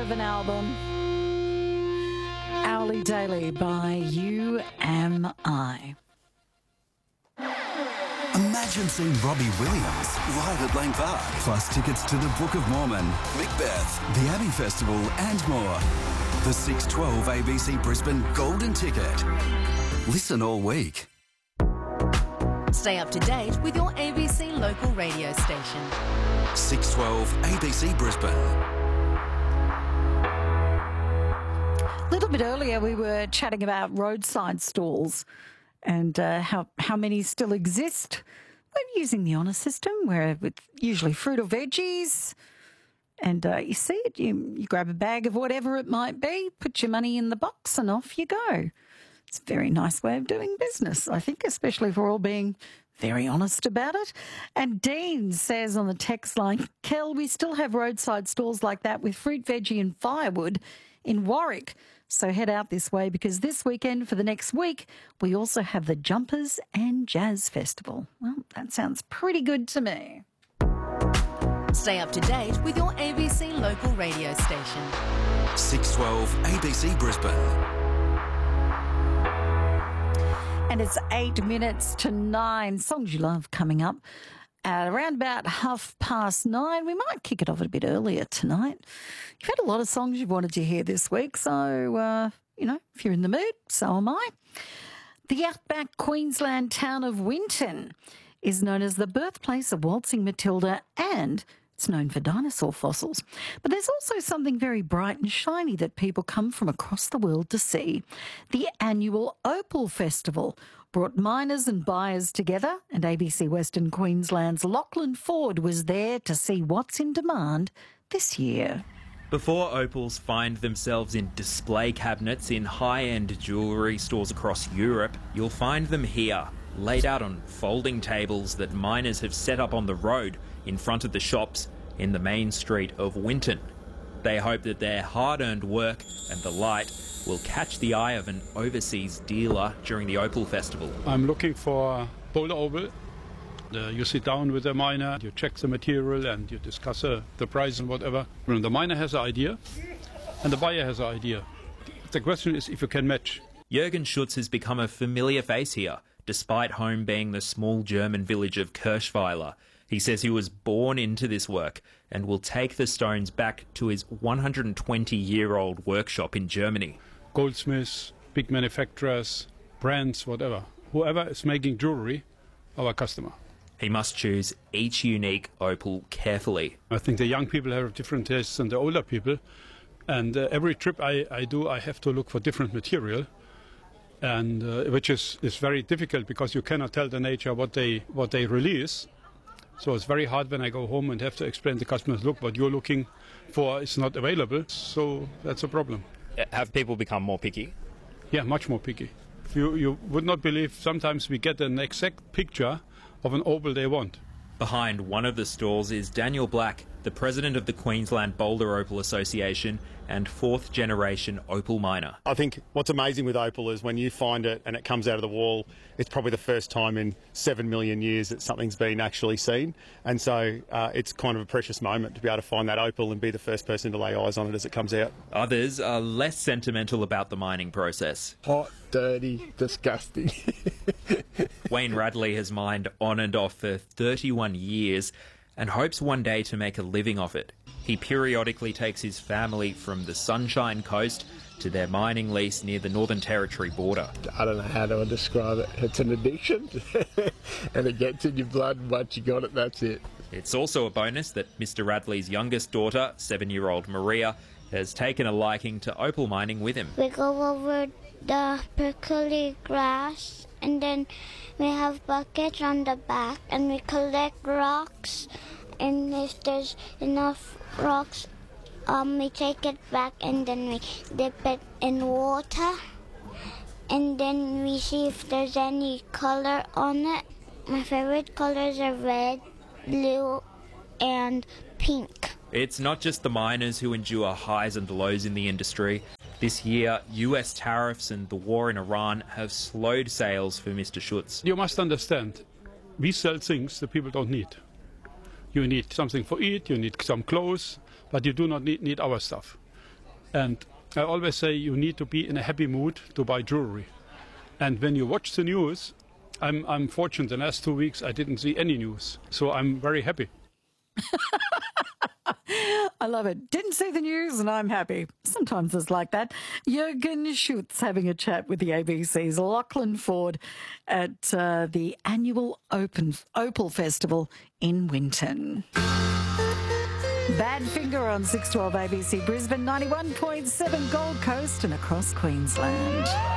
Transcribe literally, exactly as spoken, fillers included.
of an album. Hourly Daily by U M I. Imagine seeing Robbie Williams live at Lang Park, plus tickets to the Book of Mormon, Macbeth, the Abbey Festival and more. The six twelve A B C Brisbane Golden Ticket. Listen all week. Stay up to date with your A B C local radio station. six twelve A B C Brisbane. A little bit earlier we were chatting about roadside stalls and uh, how, how many still exist. We're using the honour system where with usually fruit or veggies, and uh, you see it, you, you grab a bag of whatever it might be, put your money in the box and off you go. It's a very nice way of doing business, I think, especially if we're all being very honest about it. And Dean says on the text line, Kel, we still have roadside stalls like that with fruit, veggie and firewood in Warwick. So head out this way because this weekend for the next week, we also have the Jumpers and Jazz Festival. Well, that sounds pretty good to me. Stay up to date with your A B C local radio station. six twelve A B C Brisbane. And it's eight minutes to nine. Songs you love coming up at around about half past nine. We might kick it off a bit earlier tonight. You've had a lot of songs you've wanted to hear this week, so, uh, you know, if you're in the mood, so am I. The outback Queensland town of Winton is known as the birthplace of Waltzing Matilda, and it's known for dinosaur fossils. But there's also something very bright and shiny that people come from across the world to see. The annual Opal Festival brought miners and buyers together, and A B C Western Queensland's Lachlan Ford was there to see what's in demand this year. Before opals find themselves in display cabinets in high-end jewellery stores across Europe, you'll find them here, laid out on folding tables that miners have set up on the road in front of the shops in the main street of Winton. They hope that their hard-earned work and the light will catch the eye of an overseas dealer during the Opal Festival. I'm looking for Boulder Opal. Uh, you sit down with the miner, you check the material and you discuss uh, the price and whatever. And the miner has an idea and the buyer has an idea. The question is if you can match. Jürgen Schutz has become a familiar face here, despite home being the small German village of Kirschweiler. He says he was born into this work and will take the stones back to his one hundred twenty-year-old workshop in Germany. Goldsmiths, big manufacturers, brands, whatever. Whoever is making jewellery, our customer. He must choose each unique opal carefully. I think the young people have different tastes than the older people. And uh, every trip I, I do, I have to look for different material. And uh, which is, is very difficult because you cannot tell the nature what they, what they release. So it's very hard when I go home and have to explain to customers, look, what you're looking for is not available. So that's a problem. Have people become more picky? Yeah, much more picky. You, you would not believe sometimes we get an exact picture of an opal they want. Behind one of the stalls is Daniel Black, the president of the Queensland Boulder Opal Association and fourth generation opal miner. I think what's amazing with opal is when you find it and it comes out of the wall, it's probably the first time in seven million years that something's been actually seen. And so uh, it's kind of a precious moment to be able to find that opal and be the first person to lay eyes on it as it comes out. Others are less sentimental about the mining process. Hot, dirty, disgusting. Wayne Radley has mined on and off for thirty-one years and hopes one day to make a living off it. He periodically takes his family from the Sunshine Coast to their mining lease near the Northern Territory border. I don't know how to describe it. It's an addiction and it gets in your blood, and once you got it, that's it. It's also a bonus that Mister Radley's youngest daughter, seven-year-old Maria, has taken a liking to opal mining with him. We go over the prickly grass and then we have buckets on the back and we collect rocks, and if there's enough rocks, um, we take it back and then we dip it in water and then we see if there's any color on it. My favorite colors are red, blue and pink. It's not just the miners who endure highs and lows in the industry. This year, U S tariffs and the war in Iran have slowed sales for Mister Schutz. You must understand, we sell things that people don't need. You need something for eat, you need some clothes, but you do not need, need our stuff. And I always say you need to be in a happy mood to buy jewelry. And when you watch the news, I'm, I'm fortunate. The last two weeks I didn't see any news. So I'm very happy. I love it. Didn't see the news and I'm happy. Sometimes it's like that. Jürgen Schutz having a chat with the A B C's Lachlan Ford at uh, the annual Open Opal Festival in Winton. Badfinger on six twelve A B C Brisbane, ninety-one point seven Gold Coast and across Queensland.